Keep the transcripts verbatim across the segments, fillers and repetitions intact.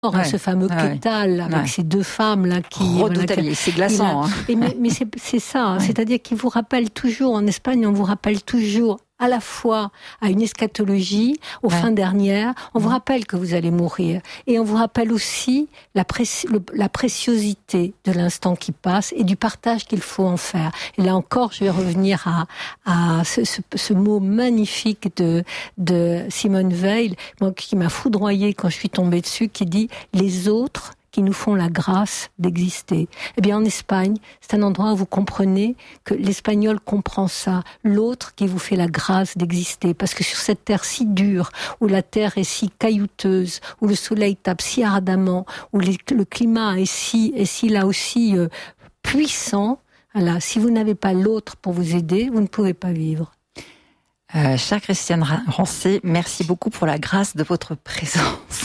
Ouais, ce fameux ouais, Quetal avec ouais. ces deux femmes là qui redoutables, voilà, c'est glaçant. A, hein. et mais, mais c'est, c'est ça, Ouais. c'est-à-dire qu'il vous rappelle toujours en Espagne, on vous rappelle toujours à la fois à une eschatologie, aux ouais. fins dernières, on ouais. vous rappelle que vous allez mourir, et on vous rappelle aussi la, préci- le, la préciosité de l'instant qui passe et du partage qu'il faut en faire. Et là encore, je vais revenir à, à ce, ce, ce mot magnifique de, de Simone Weil, moi, qui m'a foudroyée quand je suis tombée dessus, qui dit « Les autres qui nous font la grâce d'exister ». Eh bien, en Espagne, c'est un endroit où vous comprenez que l'espagnol comprend ça. L'autre qui vous fait la grâce d'exister. Parce que sur cette terre si dure, où la terre est si caillouteuse, où le soleil tape si ardemment, où les, le climat est si, est si là aussi euh, puissant, voilà, si vous n'avez pas l'autre pour vous aider, vous ne pouvez pas vivre. Euh, chère Christiane Rancé, merci beaucoup pour la grâce de votre présence.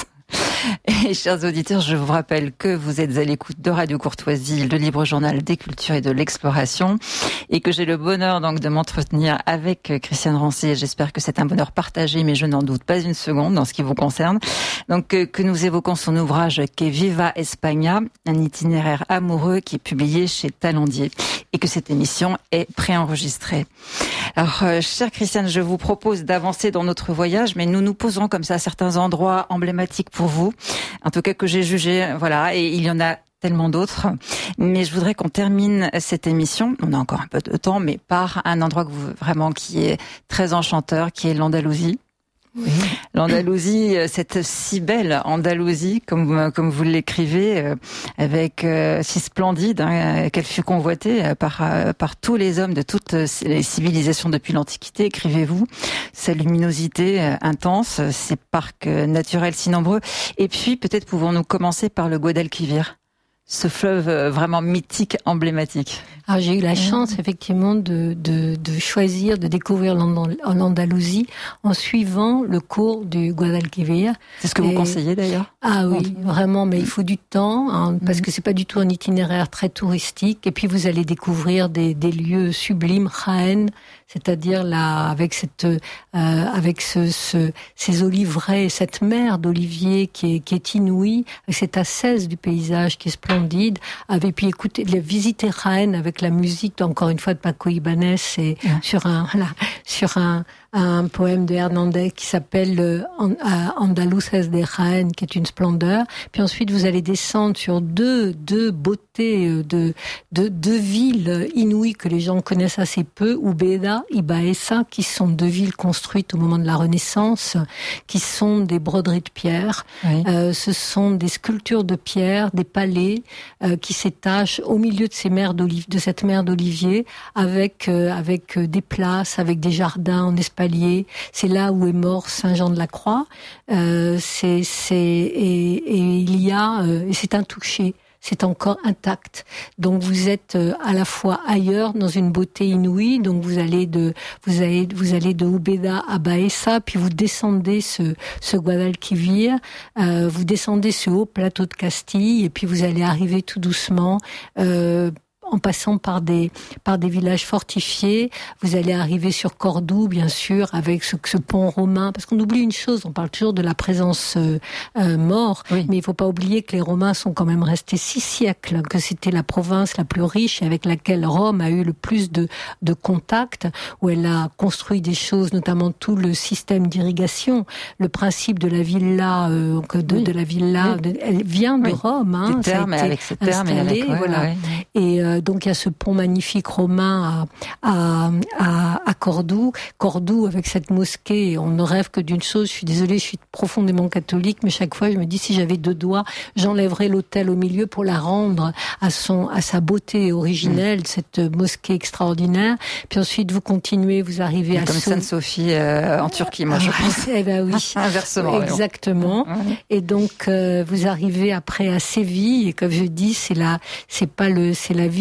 Et chers auditeurs, je vous rappelle que vous êtes à l'écoute de Radio Courtoisie, le libre journal des cultures et de l'exploration, et que j'ai le bonheur donc de m'entretenir avec Christiane Rancé. J'espère que c'est un bonheur partagé, mais je n'en doute pas une seconde dans ce qui vous concerne. Donc que, que nous évoquons son ouvrage qui est Viva España, un itinéraire amoureux qui est publié chez Talendier, et que cette émission est préenregistrée. Alors, euh, chère Christiane, je vous propose d'avancer dans notre voyage, mais nous nous posons comme ça à certains endroits emblématiques pour vous, en tout cas que j'ai jugé, voilà, et il y en a tellement d'autres. Mais je voudrais qu'on termine cette émission, on a encore un peu de temps, mais par un endroit que vous, vraiment qui est très enchanteur, qui est l'Andalousie. Oui. L'Andalousie, cette si belle Andalousie, comme comme vous l'écrivez, euh, avec euh, si splendide, hein, qu'elle fut convoitée euh, par euh, par tous les hommes de toutes les civilisations depuis l'Antiquité. Écrivez-vous, sa luminosité euh, intense, ses parcs euh, naturels si nombreux, et puis peut-être pouvons-nous commencer par le Guadalquivir, ce fleuve euh, vraiment mythique, emblématique. Alors, j'ai eu la chance, effectivement, de, de, de choisir, de découvrir l'Andalousie en suivant le cours du Guadalquivir. C'est ce que Et... vous conseillez, d'ailleurs? Ah oui, vraiment, mais il faut du temps, hein, parce que c'est pas du tout un itinéraire très touristique. Et puis, vous allez découvrir des, des lieux sublimes, Jaén, c'est-à-dire là, avec cette, euh, avec ce, ce, ces oliveraies, cette mer d'oliviers qui est, qui est inouïe, avec cette ascèse du paysage qui est splendide. Avec, puis, écoutez, visiter Jaén avec la musique, encore une fois, de Paco Ibáñez, et ouais. sur un, là, sur un, un poème de Hernandez qui s'appelle euh, Andaluces de Jaén, qui est une splendeur. Puis ensuite, vous allez descendre sur deux, deux beautés de, de, deux villes inouïes que les gens connaissent assez peu, Úbeda et Baeza, qui sont deux villes construites au moment de la Renaissance, qui sont des broderies de pierre. Oui. Euh, ce sont des sculptures de pierre, des palais euh, qui s'étagent au milieu de ces mers d'olive, de cette mer d'olivier, avec euh, avec des places, avec des jardins en espalier. C'est là où est mort Saint Jean de la Croix. Euh, c'est c'est et, et il y a euh, et c'est un toucher. C'est encore intact. Donc vous êtes à la fois ailleurs dans une beauté inouïe. Donc vous allez de vous allez vous allez de Úbeda à Baeza, puis vous descendez ce ce Guadalquivir, euh, vous descendez ce haut plateau de Castille, et puis vous allez arriver tout doucement. Euh, en passant par des par des villages fortifiés, vous allez arriver sur Cordoue, bien sûr, avec ce, ce pont romain. Parce qu'on oublie une chose, on parle toujours de la présence euh, euh, mort, oui. mais il faut pas oublier que les Romains sont quand même restés six siècles, que c'était la province la plus riche et avec laquelle Rome a eu le plus de de contacts, où elle a construit des choses, notamment tout le système d'irrigation, le principe de la villa, euh, de, oui. de la villa, oui. de, elle vient de oui. Rome, hein, des termes, ça a été avec ces termes installé, et avec, ouais, voilà. Ouais. Et euh, donc il y a ce pont magnifique romain à, à, à, à Cordoue. Cordoue avec cette mosquée, on ne rêve que d'une chose. Je suis désolée, je suis profondément catholique, mais chaque fois je me dis si j'avais deux doigts, j'enlèverais l'autel au milieu pour la rendre à son, à sa beauté originelle, mmh. cette mosquée extraordinaire. Puis ensuite vous continuez, vous arrivez à comme so- Sainte-Sophie euh, en Turquie, moi je pense. Eh ben oui, inversement. Exactement. Ouais. Et donc euh, vous arrivez après à Séville, et comme je dis, c'est la, c'est pas le, c'est la ville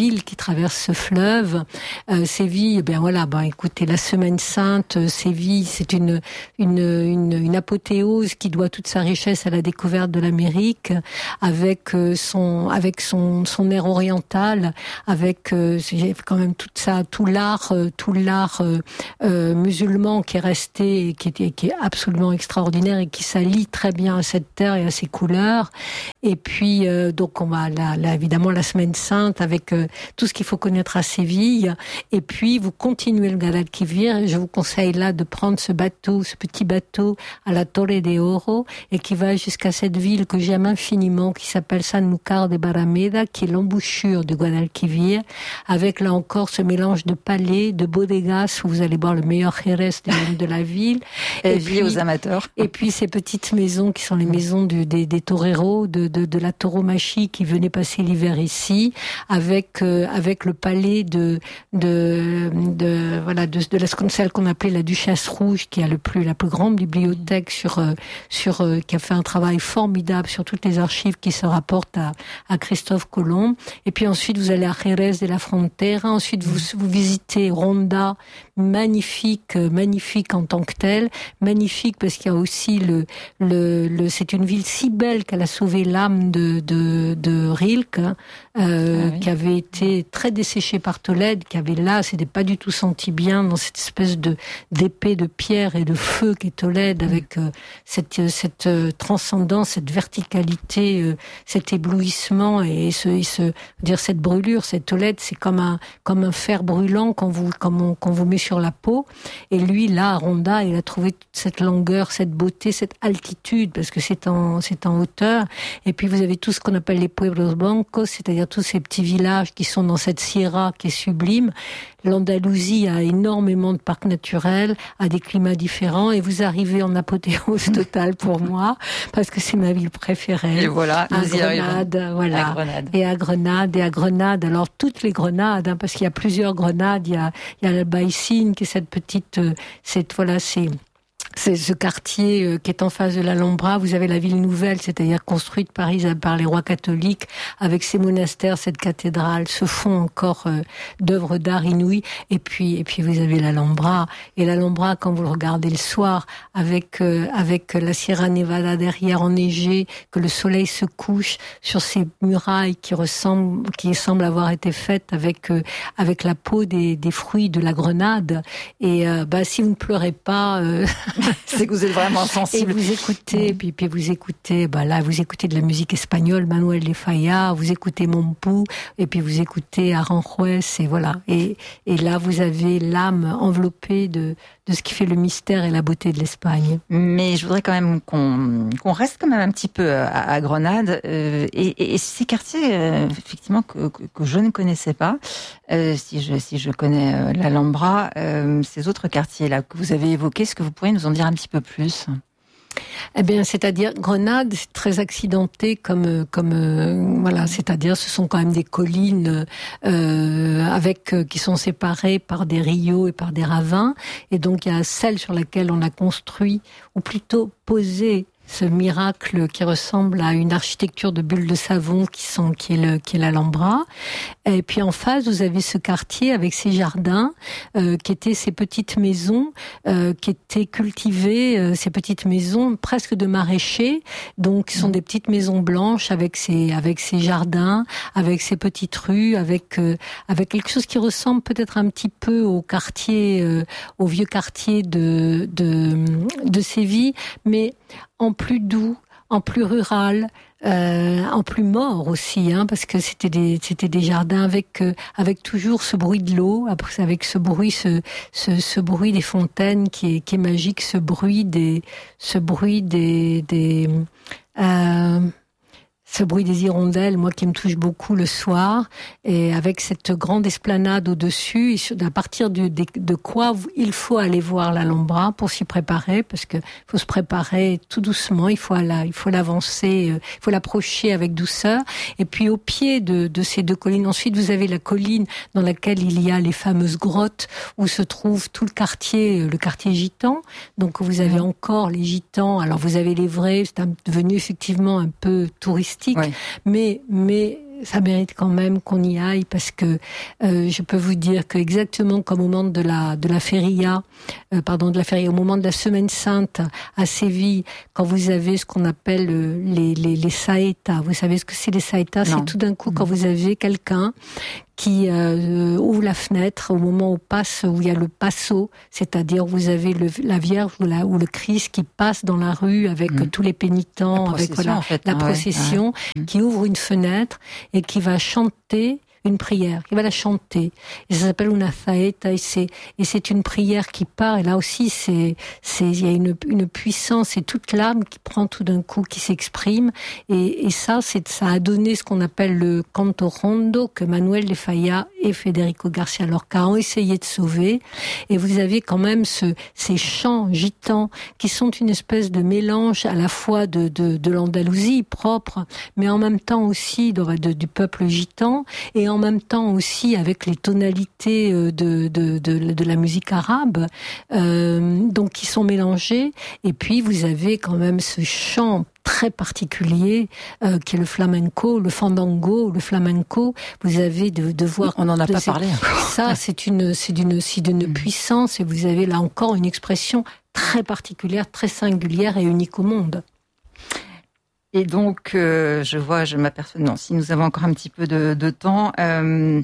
ville qui traverse ce fleuve. Euh, Séville, eh bien voilà, ben écoutez, la Semaine Sainte, Séville, c'est une, une une une apothéose qui doit toute sa richesse à la découverte de l'Amérique, avec son avec son son air oriental, avec euh, quand même tout ça, tout l'art, tout l'art euh, euh, musulman qui est resté, et qui est qui est absolument extraordinaire et qui s'allie très bien à cette terre et à ses couleurs. Et puis euh, donc on va là, là évidemment la Semaine Sainte avec euh, tout ce qu'il faut connaître à Séville. Et puis vous continuez le Guadalquivir. Et je vous conseille là de prendre ce bateau, ce petit bateau à la Torre de Oro et qui va jusqu'à cette ville que j'aime infiniment, qui s'appelle Sanlúcar de Barrameda, qui est l'embouchure de Guadalquivir, avec là encore ce mélange de palais, de bodegas où vous allez boire le meilleur Jerez de, de la ville. Et, et puis aux amateurs. Et puis ces petites maisons qui sont les maisons du, des, des toreros, de, de, de la tauromachie qui venaient passer l'hiver ici, avec euh, avec le palais de de de voilà de, de la celle qu'on appelait la Duchesse Rouge, qui a le plus la plus grande bibliothèque sur euh, sur euh, qui a fait un travail formidable sur toutes les archives qui se rapportent à à Christophe Colomb. Et puis ensuite vous allez à Jerez de la Frontera. Ensuite vous vous visitez Ronda, magnifique magnifique en tant que telle, magnifique parce qu'il y a aussi le le, le c'est une ville si belle qu'elle a sauvé l'âme de de de Rilke, hein, euh, ah oui. qui avait été très desséché par Tolède, qui avait là, s'était pas du tout senti bien dans cette espèce de d'épée de pierre et de feu qu'est Tolède, mmh. avec euh, cette cette euh, transcendance, cette verticalité, euh, cet éblouissement et ce, et ce dire cette brûlure, cette Tolède, c'est comme un comme un fer brûlant quand vous quand on, quand vous met sur la peau. Et lui là, à Ronda, il a trouvé toute cette longueur, cette beauté, cette altitude, parce que c'est en c'est en hauteur. Et puis vous avez tout ce qu'on appelle les pueblos blancos, c'est-à-dire tous ces petits villages qui sont dans cette sierra qui est sublime. L'Andalousie a énormément de parcs naturels, a des climats différents, et vous arrivez en apothéose totale pour moi, parce que c'est ma ville préférée. Et voilà, à nous y Grenade, arrivons. voilà. À Grenade. Et à Grenade, et à Grenade. Alors toutes les Grenades, hein, parce qu'il y a plusieurs Grenades. Il y a, il y a la Baïsine, qui est cette petite, euh, cette voilà, c'est c'est ce quartier euh, qui est en face de l'Alhambra. Vous avez la ville nouvelle, c'est-à-dire construite par, par les rois catholiques, avec ses monastères, cette cathédrale, ce fond encore euh, d'œuvres d'art inouïes. Et puis, et puis vous avez l'Alhambra. Et l'Alhambra, quand vous le regardez le soir, avec euh, avec la Sierra Nevada derrière enneigée, que le soleil se couche sur ces murailles qui ressemblent, qui semblent avoir été faites avec euh, avec la peau des, des fruits de la grenade. Et euh, bah si vous ne pleurez pas. Euh, c'est que vous êtes vraiment sensible. Et vous écoutez, puis, puis vous écoutez, bah là, vous écoutez de la musique espagnole, Manuel de Falla, vous écoutez Mompou, et puis vous écoutez Aranjuez, et voilà. Et, et là, vous avez l'âme enveloppée de, de ce qui fait le mystère et la beauté de l'Espagne. Mais je voudrais quand même qu'on, qu'on reste quand même un petit peu à, à Grenade, euh, et, et ces quartiers, euh, effectivement, que, que, que je ne connaissais pas, euh, si je, si je connais euh, l'Alhambra, euh, ces autres quartiers-là que vous avez évoqués, est-ce que vous pourriez nous en dire un petit peu plus? Eh bien, c'est-à-dire Grenade, c'est très accidenté comme comme euh, voilà, c'est-à-dire ce sont quand même des collines euh, avec euh, qui sont séparées par des rios et par des ravins, et donc il y a celle sur laquelle on a construit, ou plutôt posé, ce miracle qui ressemble à une architecture de bulles de savon qui sont qui est le qui est l'Alhambra. Et puis en face vous avez ce quartier avec ses jardins euh, qui étaient ces petites maisons euh, qui étaient cultivées, euh, ces petites maisons presque de maraîchers, donc ce sont des petites maisons blanches avec ces avec ces jardins, avec ces petites rues, avec euh, avec quelque chose qui ressemble peut-être un petit peu au quartier euh, au vieux quartier de de de Séville, mais en plus doux, en plus rural, euh, en plus mort aussi, hein, parce que c'était des c'était des jardins avec euh, avec toujours ce bruit de l'eau, avec ce bruit ce ce, ce bruit des fontaines qui est qui est magique, ce bruit des ce bruit des des euh, ce bruit des hirondelles, moi qui me touche beaucoup le soir, et avec cette grande esplanade au-dessus, à partir de, de, de quoi il faut aller voir l'Alhambra pour s'y préparer, parce que faut se préparer tout doucement, il faut la, il faut l'avancer, il faut l'approcher avec douceur. Et puis au pied de, de ces deux collines, ensuite vous avez la colline dans laquelle il y a les fameuses grottes où se trouve tout le quartier, le quartier gitan. Donc vous avez encore les gitans. Alors vous avez les vrais, c'est devenu effectivement un peu touristique. Oui. Mais, mais ça mérite quand même qu'on y aille parce que euh, je peux vous dire que exactement comme au moment de la de la feria, euh, pardon de la feria, au moment de la Semaine Sainte à Séville, quand vous avez ce qu'on appelle euh, les les les saetas, vous savez ce que c'est les saetas? C'est tout d'un coup quand vous avez quelqu'un qui euh, ouvre la fenêtre au moment où passe, où il y a le passo, c'est-à-dire vous avez le, la Vierge ou, la, ou le Christ qui passe dans la rue avec mmh. tous les pénitents, avec voilà, en fait, la hein, procession, ouais, ouais. qui ouvre une fenêtre et qui va chanter une prière, qui va la chanter. Et ça s'appelle una saeta et c'est et c'est une prière qui part. Et là aussi, c'est c'est il y a une une puissance et toute l'âme qui prend tout d'un coup, qui s'exprime. Et et ça, c'est ça a donné ce qu'on appelle le canto rondo que Manuel de Falla et Federico Garcia Lorca ont essayé de sauver. Et vous avez quand même ce ces chants gitans qui sont une espèce de mélange à la fois de de de l'Andalousie propre, mais en même temps aussi de, de, du peuple gitan et en en même temps aussi avec les tonalités de, de, de, de la musique arabe, euh, donc qui sont mélangées. Et puis vous avez quand même ce chant très particulier euh, qui est le flamenco, le fandango, le flamenco. Vous avez de, de voir. On n'en a pas cette, parlé encore. Ça, c'est une, c'est d'une, c'est d'une mmh. puissance. Et vous avez là encore une expression très particulière, très singulière et unique au monde. Et donc, euh, je vois, je m'aperçois. Non, si nous avons encore un petit peu de, de temps, euh,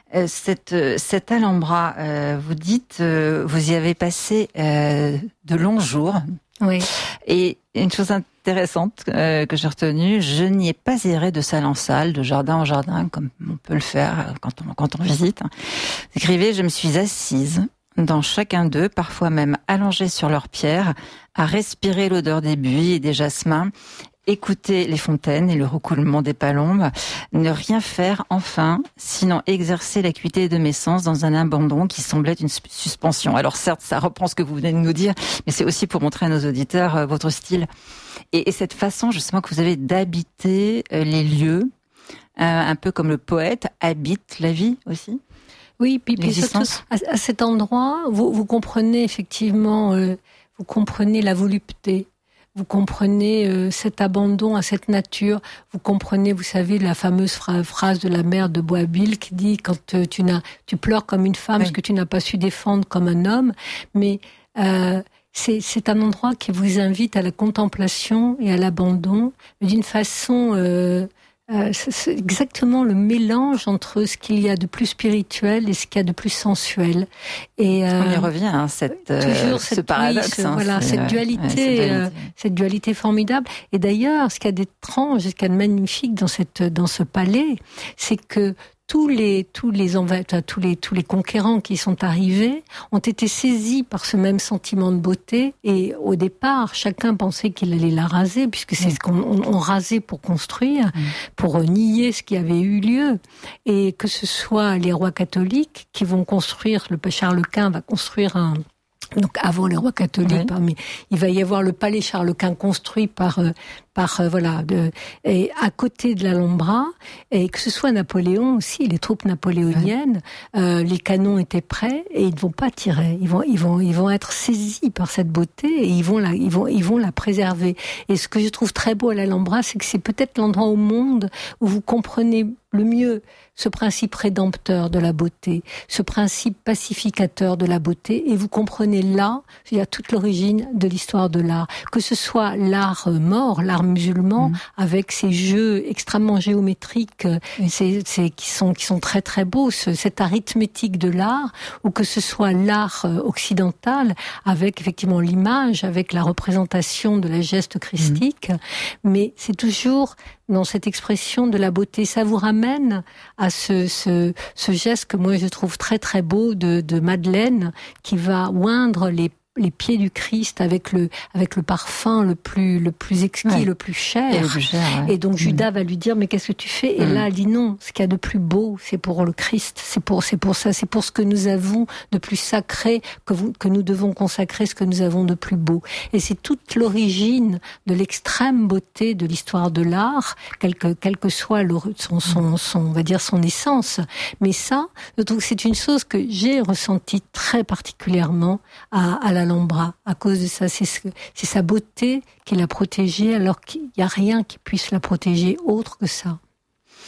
cette cette Alhambra, euh, vous dites, euh, vous y avez passé euh, de longs jours. Oui. Et une chose intéressante euh, que j'ai retenue, je n'y ai pas erré de salle en salle, de jardin en jardin, comme on peut le faire quand on quand on visite. Vous écrivez, je me suis assise dans chacun d'eux, parfois même allongée sur leurs pierres, à respirer l'odeur des buis et des jasmins. Écouter les fontaines et le recoulement des palombes, ne rien faire enfin, sinon exercer l'acuité de mes sens dans un abandon qui semblait une suspension. Alors certes, ça reprend ce que vous venez de nous dire, mais c'est aussi pour montrer à nos auditeurs euh, votre style et, et cette façon justement que vous avez d'habiter euh, les lieux, euh, un peu comme le poète habite la vie aussi. Oui, puis, puis surtout à, à cet endroit, vous, vous comprenez effectivement, euh, vous comprenez la volupté. Vous comprenez euh, cet abandon à cette nature. Vous comprenez, vous savez, la fameuse fra- phrase de la mère de Boabdil qui dit quand euh, tu n'as, tu pleures comme une femme, oui. parce que tu n'as pas su défendre comme un homme. Mais euh, c'est, c'est un endroit qui vous invite à la contemplation et à l'abandon, mais d'une façon. Euh, Euh, c'est exactement le mélange entre ce qu'il y a de plus spirituel et ce qu'il y a de plus sensuel. Et euh, on y revient, hein, cette, toujours euh, cette, ce paradoxe, oui, ce, hein, voilà, cette dualité, ouais, cette dualité, euh, cette dualité formidable. Et d'ailleurs, ce qu'il y a d'étrange, ce qu'il y a de magnifique dans cette, dans ce palais, c'est que tous les tous les envahisseurs, tous les tous les conquérants qui sont arrivés ont été saisis par ce même sentiment de beauté et au départ chacun pensait qu'il allait la raser puisque c'est mmh. ce qu'on on, on rasait pour construire, mmh. pour nier ce qui avait eu lieu et que ce soit les rois catholiques qui vont construire, le Charles Quint va construire un donc avant les rois catholiques, oui. mais il va y avoir le palais Charles Quint construit par euh, par euh, voilà de, et à côté de l'Alhambra et que ce soit Napoléon aussi, les troupes napoléoniennes, oui. euh, les canons étaient prêts et ils ne vont pas tirer, ils vont ils vont ils vont être saisis par cette beauté et ils vont la ils vont ils vont la préserver. Et ce que je trouve très beau à l'Alhambra, c'est que c'est peut-être l'endroit au monde où vous comprenez le mieux ce principe rédempteur de la beauté, ce principe pacificateur de la beauté, et vous comprenez là, il y a toute l'origine de l'histoire de l'art, que ce soit l'art mort, l'art musulman, mmh. avec ces jeux extrêmement géométriques, mmh. c'est, c'est, qui sont qui sont très très beaux, ce, cette arithmétique de l'art, ou que ce soit l'art occidental, avec effectivement l'image, avec la représentation de la geste christique, mmh. mais c'est toujours dans cette expression de la beauté, ça vous ramène à ce, ce, ce geste que moi je trouve très très beau de, de Madeleine qui va oindre les les pieds du Christ avec le avec le parfum le plus le plus exquis, ouais. le plus cher. Et, le plus cher, ouais. et donc Judas mmh. va lui dire mais qu'est-ce que tu fais ? Et mmh. là elle dit non, ce qu'il y a de plus beau, c'est pour le Christ, c'est pour c'est pour ça, c'est pour ce que nous avons de plus sacré que vous que nous devons consacrer ce que nous avons de plus beau. Et c'est toute l'origine de l'extrême beauté de l'histoire de l'art, quel que quel que soit le, son son son on va dire son essence. Mais ça, je trouve que c'est une chose que j'ai ressentie très particulièrement à à la l'Alhambra, à cause de ça, c'est, ce, c'est sa beauté qui l'a protégée, alors qu'il n'y a rien qui puisse la protéger autre que ça.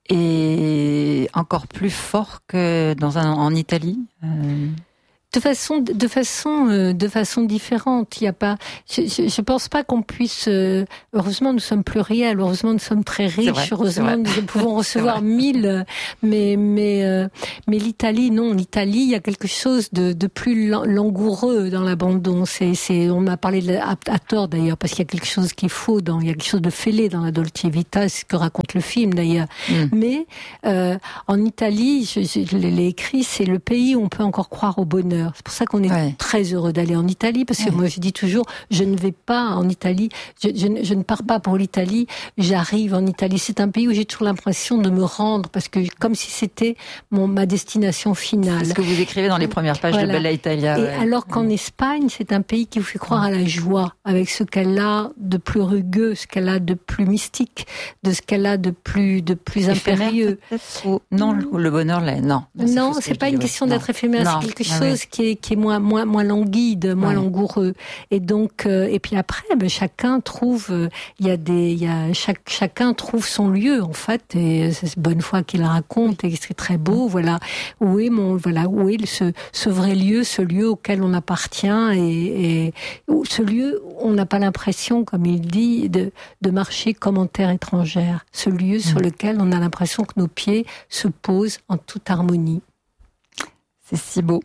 est encore plus fort que dans un, en Italie. Euh... De façon, de façon, de façon différente. Il y a pas. Je, je, je pense pas qu'on puisse. Euh, heureusement, nous sommes pluriels. Heureusement, nous sommes très riches. Vrai, heureusement, nous pouvons recevoir mille. Mais, mais, euh, mais l'Italie, non. L'Italie, il y a quelque chose de, de plus langoureux dans l'abandon. C'est, c'est. On m'a parlé de, à, à tort d'ailleurs, parce qu'il y a quelque chose qui est faux. Dans, il y a quelque chose de fêlé dans la Dolce Vita, c'est ce que raconte le film d'ailleurs. Mm. Mais euh, en Italie, je, je l'ai écrit, c'est le pays où on peut encore croire au bonheur. C'est pour ça qu'on est ouais. très heureux d'aller en Italie, parce que ouais. moi je dis toujours, je ne vais pas en Italie, je, je, je ne pars pas pour l'Italie, j'arrive en Italie. C'est un pays où j'ai toujours l'impression de me rendre, parce que comme si c'était mon, ma destination finale. C'est ce que vous écrivez dans les premières pages voilà. de Bella Italia. Et ouais. alors qu'en Espagne, c'est un pays qui vous fait croire à la joie, avec ce qu'elle a de plus rugueux, ce qu'elle a de plus mystique, de ce qu'elle a de plus, de plus impérieux. Ou, non, le bonheur, là, non. Non, non c'est, c'est pas une question d'être éphémère, non. c'est quelque chose ah, qui est qui est moins moins moins languide, moins ouais. langoureux. Et donc euh, et puis après, ben, chacun trouve, il euh, y a des, il y a chaque chacun trouve son lieu en fait. Et c'est bonne foi qu'il raconte et c'est très beau. Voilà où est mon, voilà où est ce ce vrai lieu, ce lieu auquel on appartient et, et ce lieu où on n'a pas l'impression, comme il dit, de de marcher comme en terre étrangère. Ce lieu mmh. sur lequel on a l'impression que nos pieds se posent en toute harmonie. C'est si beau.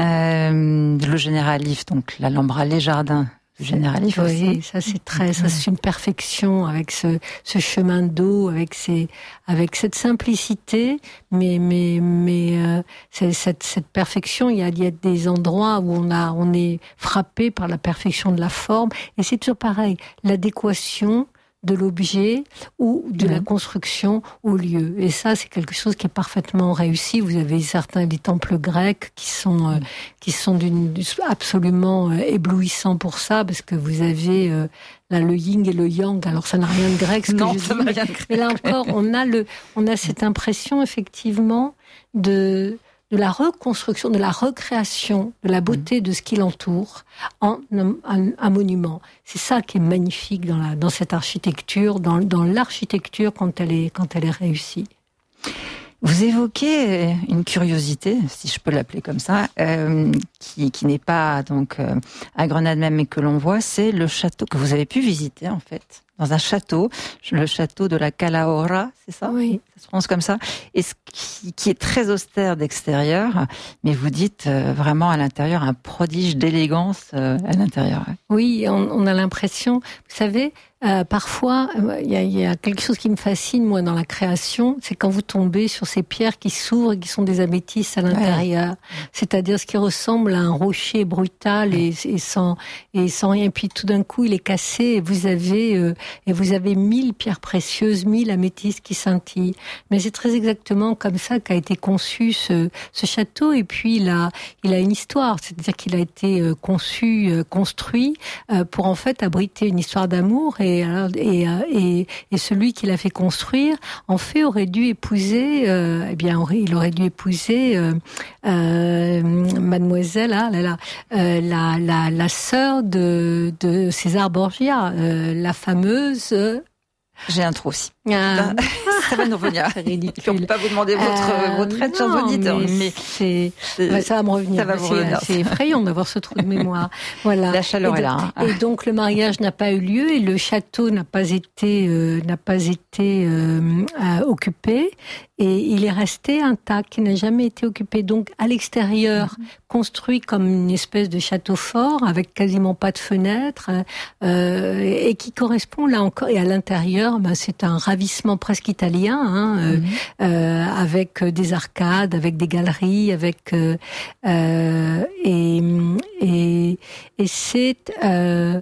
Euh, le général Yves, donc l'Alhambra, les jardins du général Yves aussi. Oui, ça c'est très, ça c'est une perfection avec ce, ce chemin d'eau, avec ces, avec cette simplicité, mais mais mais euh, c'est, cette cette perfection. Il y a il y a des endroits où on a on est frappé par la perfection de la forme, et c'est toujours pareil, l'adéquation de l'objet ou de mmh. la construction au lieu. Et ça, c'est quelque chose qui est parfaitement réussi. Vous avez certains des temples grecs qui sont euh, qui sont d'une absolument euh, éblouissants pour ça, parce que vous avez euh, là le yin et le yang. Alors ça n'a rien de grec, ce non, que je ça dis. n'a rien de grec. Mais là encore, on a le on a cette impression effectivement de de la reconstruction, de la recréation, de la beauté de ce qui l'entoure en un, un, un monument. C'est ça qui est magnifique dans, la, dans cette architecture, dans, dans l'architecture quand elle est, quand elle est réussie. Vous évoquez une curiosité, si je peux l'appeler comme ça, euh, qui, qui n'est pas donc euh, à Grenade même, mais que l'on voit, c'est le château que vous avez pu visiter en fait. Dans un château, le château de la Calahorra, c'est ça ? Oui. Ça se prononce comme ça. Et ce qui, qui est très austère d'extérieur, mais vous dites euh, vraiment à l'intérieur un prodige d'élégance euh, à l'intérieur. Oui, on, on a l'impression, vous savez, euh, parfois, il euh, y, y a quelque chose qui me fascine, moi, dans la création, c'est quand vous tombez sur ces pierres qui s'ouvrent et qui sont des améthystes à l'intérieur. Ouais. C'est-à-dire ce qui ressemble à un rocher brutal et, et, sans, et sans rien. Et puis tout d'un coup, il est cassé et vous avez... Euh, Et vous avez mille pierres précieuses, mille améthystes qui scintillent. Mais c'est très exactement comme ça qu'a été conçu ce, ce château. Et puis il a, il a une histoire, c'est-à-dire qu'il a été conçu, construit pour en fait abriter une histoire d'amour. Et, et, et, et celui qui l'a fait construire, en fait, aurait dû épouser, euh, eh bien, il aurait dû épouser euh, euh, Mademoiselle, ah, là, là, euh, la, la, la sœur de, de César Borgia, euh, la fameuse. J'ai un trou aussi. Ah. Ça va nous revenir. C'est ridicule. Je ne peux pas vous demander votre, euh, votre aide, chers auditeurs. Mais, mais c'est, c'est... Ouais, ça va me revenir. Ça va c'est, revenir. c'est effrayant d'avoir ce trou de mémoire. Voilà. La chaleur et est là. Hein. Et donc le mariage n'a pas eu lieu et le château n'a pas été euh, n'a pas été euh, euh, occupé et il est resté intact, il n'a jamais été occupé. Donc à l'extérieur, mm-hmm. construit comme une espèce de château fort avec quasiment pas de fenêtres euh, et qui correspond là encore. Et à l'intérieur, ben, c'est un ravissement presque italien, hein, euh, mm-hmm. euh, avec des arcades, avec des galeries, avec euh, euh, et, et et c'est euh,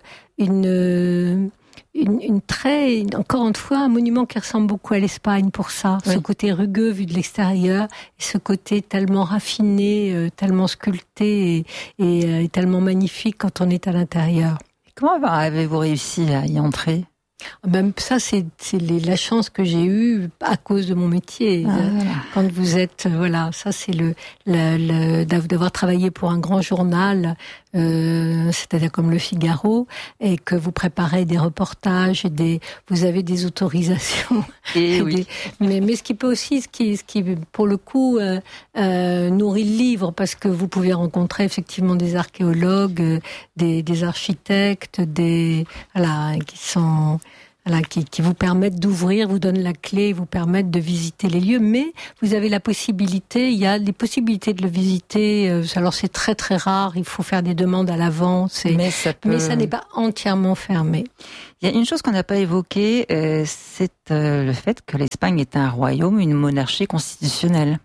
une Une, une très, encore une fois, un monument qui ressemble beaucoup à l'Espagne pour ça. Oui. Ce côté rugueux vu de l'extérieur, et ce côté tellement raffiné, euh, tellement sculpté et, et, euh, et tellement magnifique quand on est à l'intérieur. Comment avez-vous réussi à y entrer ? Même ça, c'est, c'est les, la chance que j'ai eue à cause de mon métier. Ah, de, voilà. Quand vous êtes, voilà, ça c'est le, le, le d'avoir travaillé pour un grand journal, euh, c'est-à-dire comme Le Figaro, et que vous préparez des reportages et des, vous avez des autorisations. Et Et oui. des- mais, mais ce qui peut aussi, ce qui, ce qui pour le coup euh, euh, nourrit le livre, parce que vous pouvez rencontrer effectivement des archéologues, euh, des, des architectes, des voilà, qui sont voilà, qui, qui vous permettent d'ouvrir, vous donnent la clé, vous permettent de visiter les lieux. Mais vous avez la possibilité, il y a des possibilités de le visiter. euh, Alors c'est très très rare, il faut faire des demandes à l'avance. Et, Mais ça peut... mais ça n'est pas entièrement fermé. Il y a une chose qu'on n'a pas évoquée, euh, c'est euh, le fait que l'Espagne est un royaume, une monarchie constitutionnelle.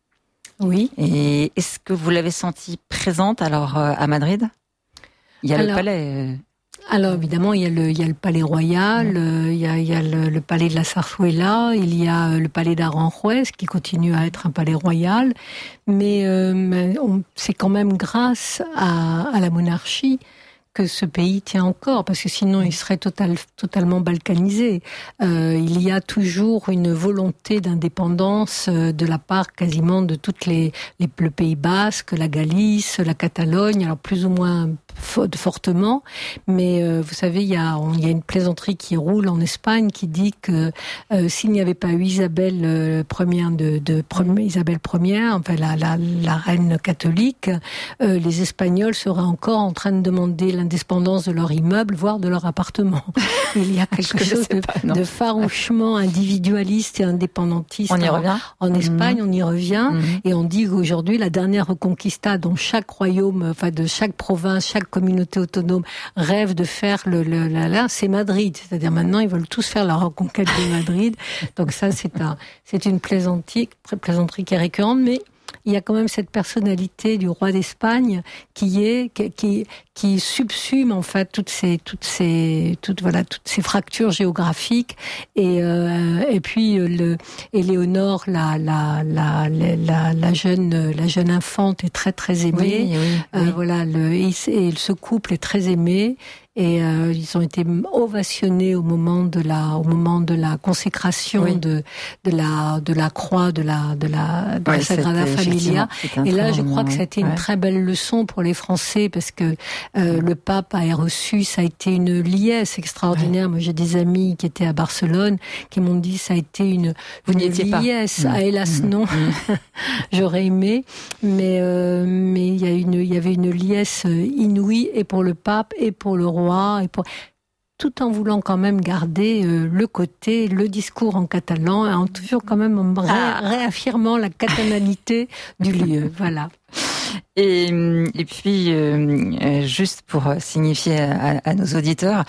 Oui. Et est-ce que vous l'avez sentie présente alors euh, à Madrid? Il y a Alors, le palais. euh, Alors évidemment, il y a le, il y a le palais royal, euh, il y a, il y a le, le palais de la Zarzuela, il y a euh, le palais d'Aranjuez qui continue à être un palais royal, mais, euh, mais on- c'est quand même grâce à, à la monarchie que ce pays tient encore, parce que sinon il serait total, totalement balkanisé. Euh, il y a toujours une volonté d'indépendance euh, de la part quasiment de toutes les, les le Pays Basque, la Galice, la Catalogne, alors plus ou moins fo- fortement, mais euh, vous savez, il y a, on- il y a une plaisanterie qui roule en Espagne qui dit que euh, s'il n'y avait pas eu Isabelle euh, première de, de première, Isabelle première, enfin la, la, la reine catholique, euh, les Espagnols seraient encore en train de demander l'indépendance de leur immeuble, voire de leur appartement. Il y a quelque Je chose connaissais de, pas, non. de farouchement individualiste et indépendantiste. On y en- revient. En Espagne, on y revient. Mhm. Et on dit qu'aujourd'hui, la dernière reconquista dont chaque royaume, enfin de chaque province, chaque communauté autonome rêve de faire le, le la, la, c'est Madrid. C'est-à-dire maintenant, ils veulent tous faire la reconquête de Madrid. Donc ça, c'est un, c'est une plaisanterie, plaisanterie qui est récurrente, mais il y a quand même cette personnalité du roi d'Espagne qui est qui qui, qui subsume en fait toutes ces toutes ces toutes voilà toutes ces fractures géographiques et euh, et puis euh, le Éléonore la la la la la, la jeune la jeune infante est très très aimée. Oui, oui, Euh, oui. voilà le et, et ce couple est très aimé. Et euh, ils ont été ovationnés au moment de la, au moment de la consécration Oui. de de la de la croix de la de la, de Ouais, la Sagrada c'était Familia. effectivement- c'était un Et là, très je bon crois que moment, ça a été une ouais. très belle leçon pour les Français parce que euh, le pape a reçu, ça a été une liesse extraordinaire. Moi, j'ai des amis qui étaient à Barcelone qui m'ont dit ça a été une, Vous une n'y étiez pas. liesse. Mmh. Ah, hélas, Mmh. non. Mmh. J'aurais aimé, mais euh, mais il y a une, il y avait une liesse inouïe et pour le pape et pour le roi et pour tout en voulant quand même garder euh, le côté, le discours en catalan, et en toujours quand même en ré- Ah. réaffirmant la catalanité du lieu. Voilà. Et, et puis, euh, juste pour signifier à, à nos auditeurs,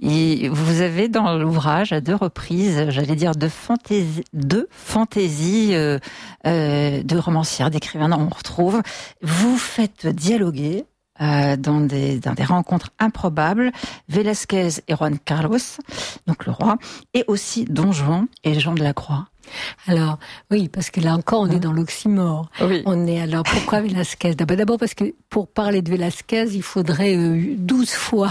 et vous avez dans l'ouvrage à deux reprises, j'allais dire de fantaisie, de fantaisie euh, euh, de romancière, d'écrivain, on retrouve. Vous faites dialoguer euh, dans des dans des rencontres improbables Velázquez et Juan Carlos, donc le roi, et aussi Don Juan et Jean de la Croix. Alors, oui, parce que là encore, on est dans l'oxymore. Oui. On est alors, pourquoi Velázquez? D'abord parce que pour parler de Velázquez, il faudrait euh, douze fois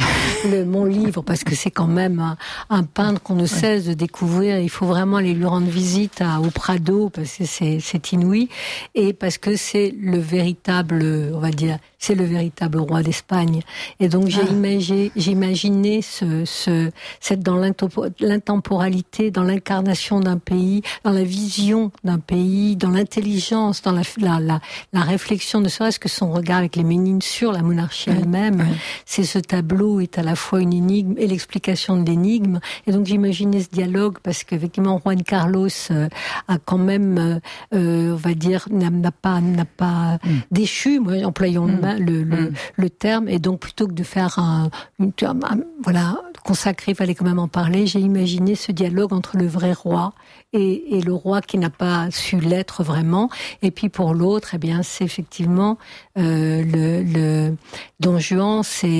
le, mon livre, parce que c'est quand même un, un peintre qu'on ne cesse de découvrir. Il faut vraiment aller lui rendre visite à, au Prado, parce que c'est, c'est inouï, et parce que c'est le véritable, on va dire, c'est le véritable roi d'Espagne. Et donc, j'ai Ah. imaginé, j'ai imaginé ce, ce, cette dans l'intempo- l'intemporalité, dans l'incarnation d'un pays, dans la vision d'un pays, dans l'intelligence, dans la, la, la, la réflexion, ne serait-ce que son regard avec les Ménines sur la monarchie elle-même. Oui. C'est ce tableau est à la fois une énigme et l'explication de l'énigme. Et donc j'imaginais ce dialogue parce qu'effectivement Juan Carlos euh, a quand même, euh, on va dire, n'a, n'a pas, n'a pas Mm. déchu, moi, employons Mm. le, ma- le, le, Mm. le terme. Et donc plutôt que de faire un, une, un- un- voilà, consacré, il fallait quand même en parler. J'ai imaginé ce dialogue entre le vrai roi et, et le roi qui n'a pas su l'être vraiment. Et puis pour l'autre, eh bien, c'est effectivement euh, le, le Don Juan, c'est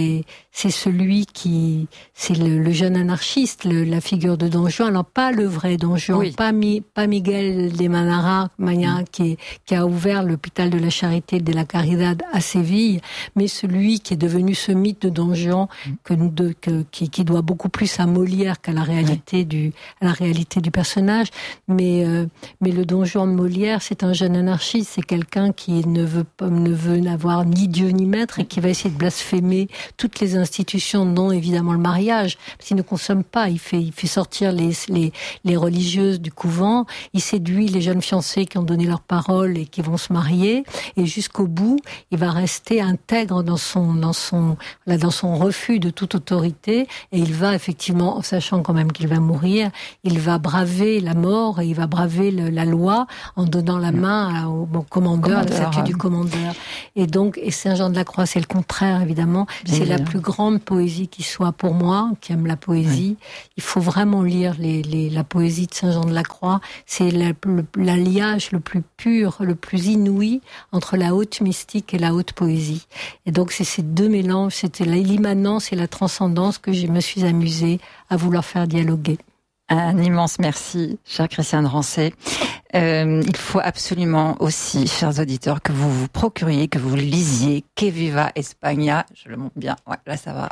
c'est celui qui, c'est le, le jeune anarchiste, le, la figure de Don Juan. Alors pas le vrai Don Juan, oui. pas, mi, pas Miguel de Manara, Maña, mmh. qui, qui a ouvert l'hôpital de la Charité de la Caridad à Séville, mais celui qui est devenu ce mythe de Don Juan mmh. que, de, que, qui, qui doit beaucoup plus à Molière qu'à la réalité oui. du, à la réalité du personnage. Mais, euh, mais le Don Juan de Molière, c'est un jeune anarchiste, c'est quelqu'un qui ne veut pas, ne veut n'avoir ni Dieu ni maître et qui va essayer de blasphémer toutes les institutions, dont évidemment le mariage, parce qu'il ne consomme pas, il fait, il fait sortir les, les, les religieuses du couvent, il séduit les jeunes fiancés qui ont donné leur parole et qui vont se marier, et jusqu'au bout, il va rester intègre dans son, dans son, là, dans son refus de toute autorité, et il va effectivement, en sachant quand même qu'il va mourir, il va braver la mort et il va braver le, la loi en donnant la main au bon, commandeur, commandeur, la statue du commandeur. Et donc, et Saint-Jean de la Croix, c'est le contraire, évidemment. Bien c'est bien. La plus grande poésie qui soit pour moi, qui aime la poésie. Oui. Il faut vraiment lire les, les, la poésie de Saint-Jean de la Croix. C'est la, le, l'alliage le plus pur, le plus inouï entre la haute mystique et la haute poésie. Et donc, c'est ces deux mélanges, c'était l'immanence et la transcendance que je me suis amusée à vouloir faire dialoguer. Un immense merci, chère Christiane Rancé. Euh, il faut absolument aussi, chers auditeurs, que vous vous procuriez, que vous lisiez Que Viva España. Je le montre bien. Ouais, là, ça va.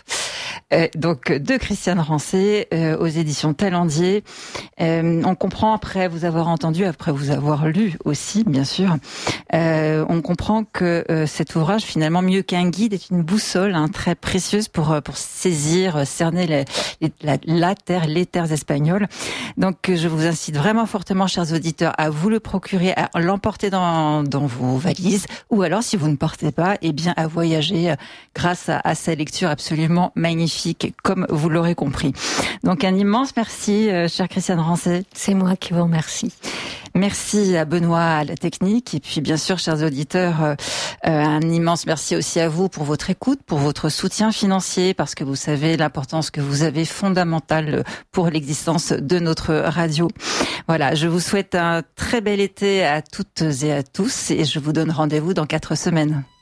Euh, donc de Christiane Rancé euh, aux éditions Talendier. Euh, on comprend après vous avoir entendu, après vous avoir lu aussi, bien sûr. Euh, on comprend que euh, cet ouvrage, finalement, mieux qu'un guide, est une boussole hein, très précieuse pour pour saisir, cerner les, les, la, la terre, les terres espagnoles. Donc je vous incite vraiment fortement, chers auditeurs, à vous le procurer, à l'emporter dans dans vos valises, ou alors si vous ne partez pas, eh bien à voyager grâce à, à sa lecture absolument magnifique, comme vous l'aurez compris. Donc un immense merci, euh, chère Christiane Rancé. C'est moi qui vous remercie. Merci à Benoît à la technique et puis bien sûr, chers auditeurs, euh, un immense merci aussi à vous pour votre écoute, pour votre soutien financier, parce que vous savez l'importance que vous avez fondamentale pour l'existence de notre radio. Voilà, je vous souhaite un très bel été à toutes et à tous et je vous donne rendez-vous dans quatre semaines.